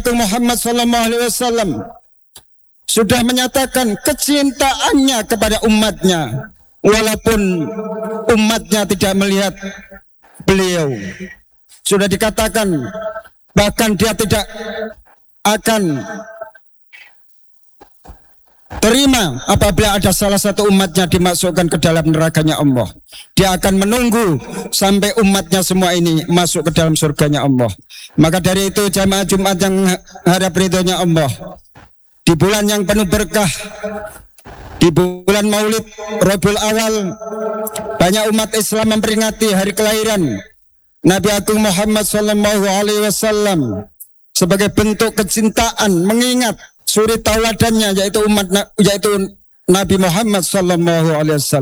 Muhammad sallallahu alaihi wasallam sudah menyatakan kecintaannya kepada umatnya, walaupun umatnya tidak melihat beliau. Sudah dikatakan bahkan dia tidak akan terima apabila ada salah satu umatnya dimasukkan ke dalam nerakanya Allah. Dia akan menunggu sampai umatnya semua ini masuk ke dalam surganya Allah. Maka dari itu jamaah Jumat yang harap ridhonya Allah, di bulan yang penuh berkah, di bulan Maulid Rabiul Awal, banyak umat Islam memperingati hari kelahiran Nabi Agung Muhammad sallallahu alaihi wasallam sebagai bentuk kecintaan, mengingat suri tauladannya yaitu Nabi Muhammad sallallahu alaihi wasallam.